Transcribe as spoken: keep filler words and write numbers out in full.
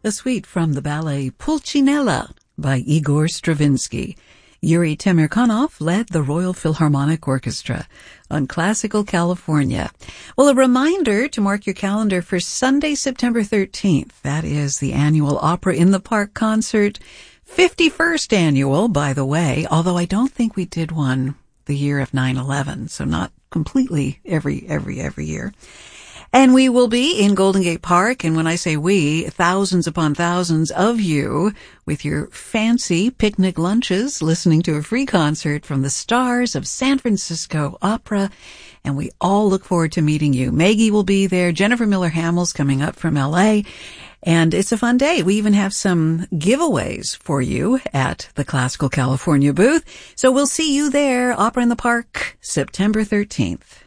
a suite from the ballet Pulcinella by Igor Stravinsky. Yuri Temirkanov led the Royal Philharmonic Orchestra on Classical California. Well, a reminder to mark your calendar for Sunday, September thirteenth. That is the annual Opera in the Park concert, fifty-first annual, by the way, although I don't think we did one the year of nine eleven, so not completely every, every, every year. And we will be in Golden Gate Park, and when I say we, thousands upon thousands of you with your fancy picnic lunches listening to a free concert from the stars of San Francisco Opera, and we all look forward to meeting you. Maggie will be there, Jennifer Miller-Hamill's coming up from L A, and it's a fun day. We even have some giveaways for you at the Classical California booth, so we'll see you there, Opera in the Park, September thirteenth.